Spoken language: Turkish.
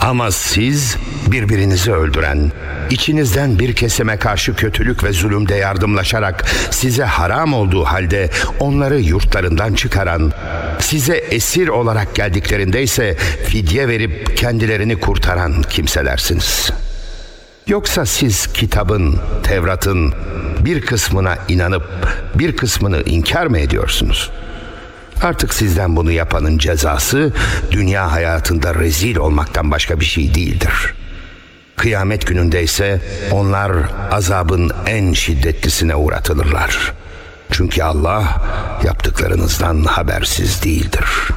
Ama siz birbirinizi öldüren, içinizden bir kesime karşı kötülük ve zulümde yardımlaşarak size haram olduğu halde onları yurtlarından çıkaran, size esir olarak geldiklerinde ise fidye verip kendilerini kurtaran kimselersiniz. Yoksa siz kitabın, Tevrat'ın bir kısmına inanıp bir kısmını inkar mı ediyorsunuz? Artık sizden bunu yapanın cezası dünya hayatında rezil olmaktan başka bir şey değildir. Kıyamet gününde ise onlar azabın en şiddetlisine uğratılırlar. Çünkü Allah yaptıklarınızdan habersiz değildir.